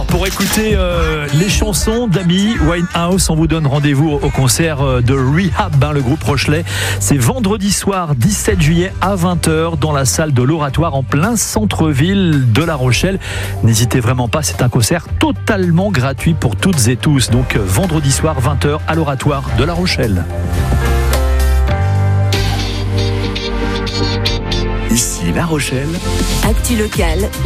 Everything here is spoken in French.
Alors pour écouter les chansons d'Amy Winehouse, on vous donne rendez-vous au concert de Rehab, le groupe Rochelais. C'est vendredi soir 17 juillet à 20h dans la salle de l'Oratoire en plein centre-ville de La Rochelle. N'hésitez vraiment pas, c'est un concert totalement gratuit pour toutes et tous. Donc vendredi soir 20h à l'Oratoire de La Rochelle. Ici La Rochelle. Actu locale.